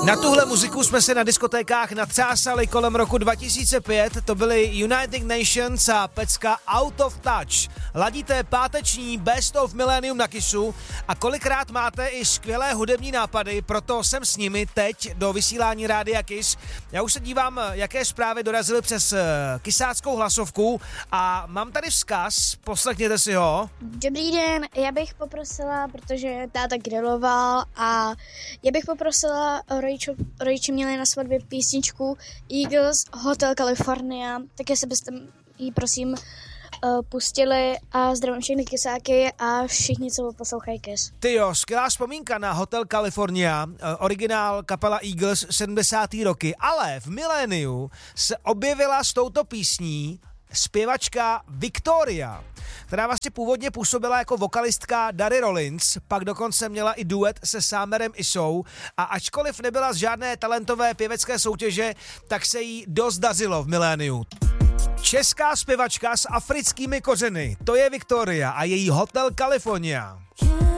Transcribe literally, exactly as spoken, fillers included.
Na tuhle muziku jsme se na diskotékách natřásali kolem roku dva tisíce pět, to byly United Nations a pecka Out of Touch. Ladíte páteční Best of Millennium na Kissu a kolikrát máte i skvělé hudební nápady, proto jsem s nimi teď do vysílání Rádia Kiss. Já už se dívám, jaké zprávy dorazily přes kysáckou hlasovku a mám tady vzkaz, poslechněte si ho. Dobrý den, já bych poprosila, protože táta griloval a já bych poprosila, rodiče, rodiče měli na svatbě písničku Eagles Hotel California, tak jestli byste jí prosím uh, pustili a zdravím všechny kysáky a všichni, co poslouchají Kiss. Tyjo, skvělá vzpomínka na Hotel California, originál kapela Eagles sedmdesátá roky, ale v miléniu se objevila s touto písní zpěvačka Victoria, která vlastně původně působila jako vokalistka Dary Rollins, pak dokonce měla i duet se Samerem Isou a ačkoliv nebyla z žádné talentové pěvecké soutěže, tak se jí dost dařilo v miléniu. Česká zpěvačka s africkými kořeny, to je Victoria a její Hotel California.